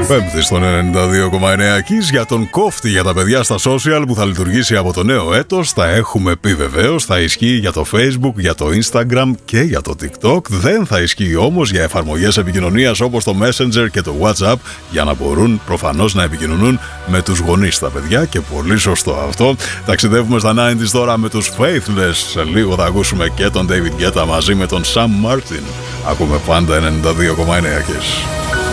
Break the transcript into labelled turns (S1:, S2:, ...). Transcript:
S1: Πέμπτη στον 92,9 Kiss για τον κόφτη για τα παιδιά στα social που θα λειτουργήσει από το νέο έτος. Θα έχουμε πει βεβαίως, θα ισχύει για το Facebook, για το Instagram και για το TikTok. Δεν θα ισχύει όμως για εφαρμογές επικοινωνίας όπως το Messenger και το WhatsApp, για να μπορούν προφανώς να επικοινωνούν με τους γονείς τα παιδιά, και πολύ σωστό αυτό. Ταξιδεύουμε στα 90s τώρα με τους Faithless. Σε λίγο θα ακούσουμε και τον David Guetta μαζί με τον Sam Martin. Ακούμε πάντα 92,9 Kiss.